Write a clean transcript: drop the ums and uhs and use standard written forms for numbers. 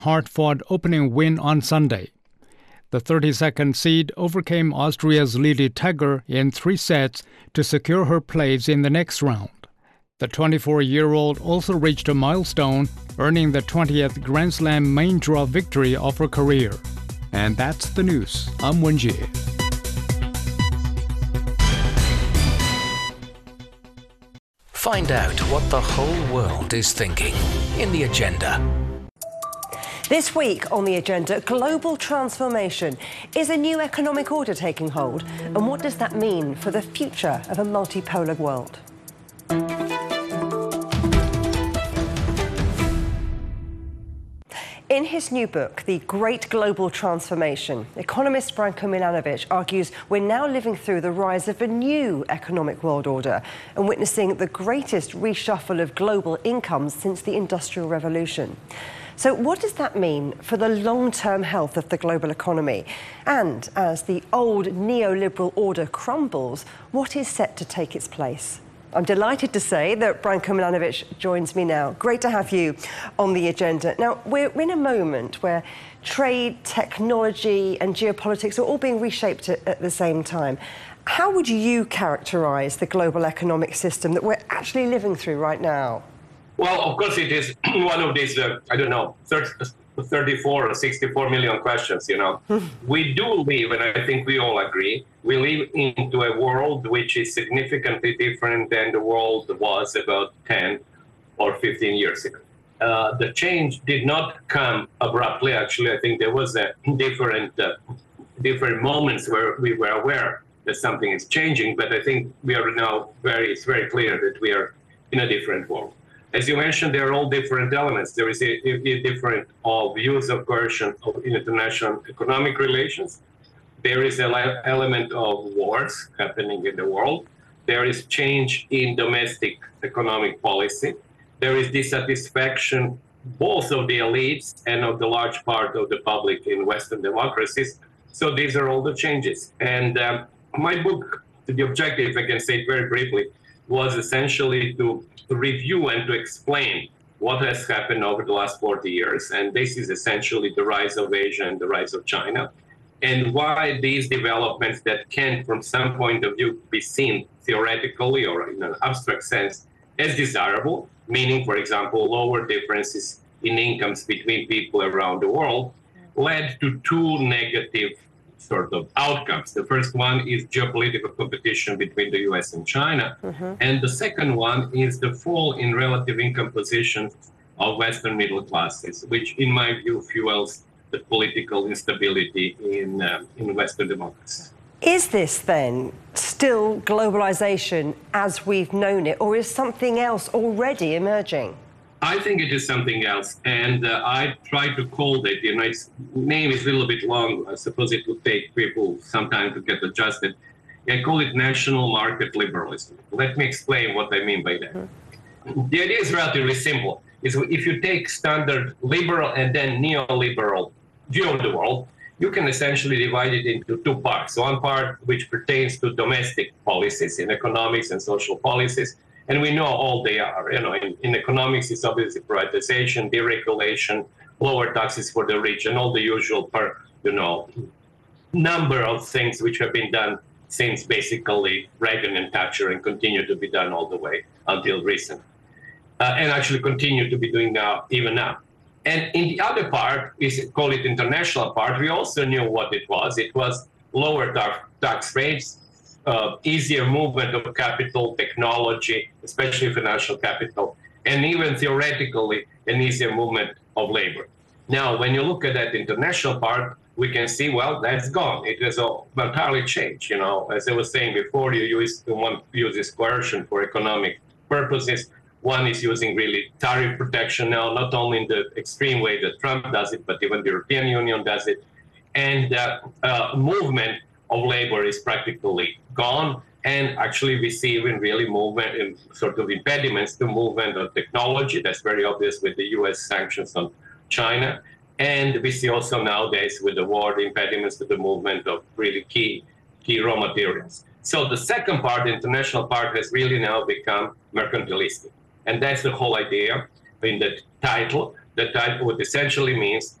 hard-fought opening win on Sunday. The 32nd seed overcame Austria's Lili Tegger in 3 sets to secure her place in the next round. The 24-year-old also reached a milestone, earning the 20th Grand Slam main draw victory of her career. And that's the news. I'm Wenjie. Find out what the whole world is thinking in The Agenda. This week on The Agenda, global transformation. Is a new economic order taking hold? And what does that mean for the future of a multipolar world? In his new book, The Great Global Transformation, economist Branko Milanovic argues we're now living through the rise of a new economic world order and witnessing the greatest reshuffle of global incomes since the Industrial Revolution. So what does that mean for the long-term health of the global economy? And as the old neoliberal order crumbles, what is set to take its place? I'm delighted to say that Branko Milanovic joins me now. Great to have you on The Agenda. Now, we're in a moment where trade, technology and geopolitics are all being reshaped at the same time. How would you characterise the global economic system that we're actually living through right now? Well, of course, it is one of these, 34 or 64 million questions, We do live, and I think we all agree, we live into a world which is significantly different than the world was about 10 or 15 years ago. The change did not come abruptly. Actually, I think there was a different moments where we were aware that something is changing, but I think we are now it's very clear that we are in a different world. As you mentioned, there are all different elements. There is a different views of coercion in international economic relations. There is an element of wars happening in the world. There is change in domestic economic policy. There is dissatisfaction both of the elites and of the large part of the public in Western democracies. So these are all the changes. And my book, the objective, if I can say it very briefly, was essentially to review and to explain what has happened over the last 40 years. And this is essentially the rise of Asia and the rise of China, and why these developments that can, from some point of view, be seen theoretically or in an abstract sense as desirable, meaning, for example, lower differences in incomes between people around the world, led to 2 negative sort of outcomes. The first one is geopolitical competition between the US and China. And the second one is the fall in relative income positions of Western middle classes, which in my view fuels the political instability in Western democracy. Is this then still globalization as we've known it, or is something else already emerging? I think it is something else, and I try to call it, its name is a little bit long. I suppose it will take people some time to get adjusted. I call it national market liberalism. Let me explain what I mean by that. The idea is relatively simple. If you take standard liberal and then neoliberal view of the world, you can essentially divide it into 2 parts. One part which pertains to domestic policies in economics and social policies, and we know all they are. In economics, it's obviously privatization, deregulation, lower taxes for the rich, and all the usual number of things which have been done since basically Reagan and Thatcher and continue to be done all the way until recent. And actually continue to be doing now, even now. And in the other part, call it international part, we also knew what it was. It was lower tax rates, easier movement of capital, technology, especially financial capital, and even theoretically, an easier movement of labor. Now, when you look at that international part, we can see, well, that's gone. It has entirely changed. As I was saying before, one uses coercion for economic purposes. One is using really tariff protection now, not only in the extreme way that Trump does it, but even the European Union does it. And movement of labor is practically gone. And actually, we see even really movement in sort of impediments to movement of technology. That's very obvious with the US sanctions on China. And we see also nowadays with the war, the impediments to the movement of really key raw materials. So the second part, the international part, has really now become mercantilistic. And that's the whole idea in the title. That type what essentially means